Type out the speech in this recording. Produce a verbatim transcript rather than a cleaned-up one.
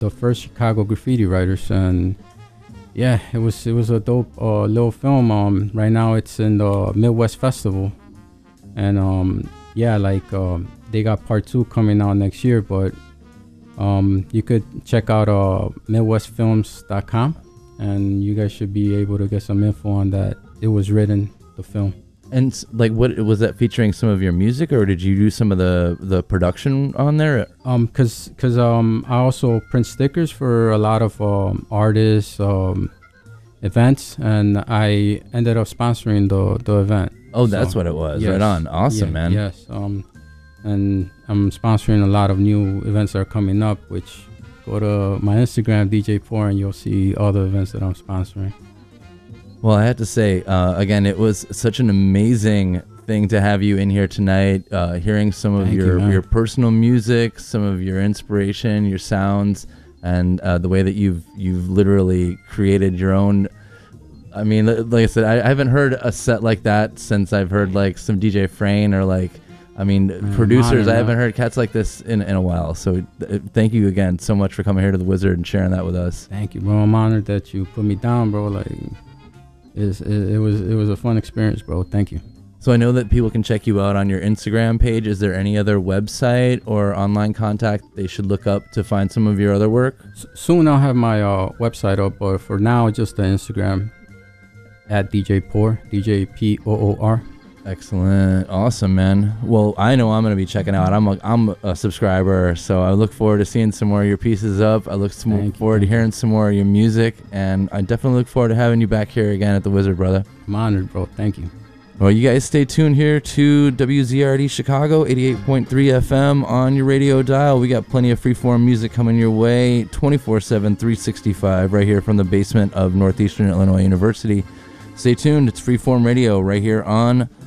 the first Chicago graffiti writers, and yeah, it was it was a dope uh, little film. Um, right now it's in the Midwest Festival, and um, yeah, like um, they got part two coming out next year. But um, you could check out uh, midwest films dot com, and you guys should be able to get some info on that. It was written, the film. And like, what was that featuring? Some of your music, or did you do some of the the production on there? Um, cause, cause um, I also print stickers for a lot of um, artists, um, events, and I ended up sponsoring the the event. Oh, that's so, what it was. Yes. Right on. Awesome, yeah, man. Yes. Um, and I'm sponsoring a lot of new events that are coming up. Which go to my Instagram, D J Pour, and you'll see all the events that I'm sponsoring. Well, I have to say, uh, again, it was such an amazing thing to have you in here tonight, uh, hearing some of Thank your, you, your personal music, some of your inspiration, your sounds, and uh, the way that you've you've literally created your own. I mean, like I said, I, I haven't heard a set like that since I've heard like some D J Frayne or like, I mean, Man, producers. I haven't heard cats like this in, in a while. So th- thank you again so much for coming here to the Wizard and sharing that with us. Thank you, bro. I'm honored that you put me down, bro. Like. It's, it, it was it was a fun experience, bro. Thank you. So I know that people can check you out on your Instagram page. Is there any other website or online contact they should look up to find some of your other work? S- soon I'll have my uh, website up, but for now, just the Instagram at D J Pour, D J P O O R. Excellent. Awesome, man. Well, I know I'm going to be checking out. I'm a, I'm a subscriber, so I look forward to seeing some more of your pieces up. I look some Thank forward you. to hearing some more of your music, and I definitely look forward to having you back here again at the Wizard, brother. I'm honored, bro. Thank you. Well, you guys stay tuned here to W Z R D Chicago, eighty-eight point three F M on your radio dial. We got plenty of freeform music coming your way twenty-four seven, three sixty-five right here from the basement of Northeastern Illinois University. Stay tuned. It's Freeform Radio right here on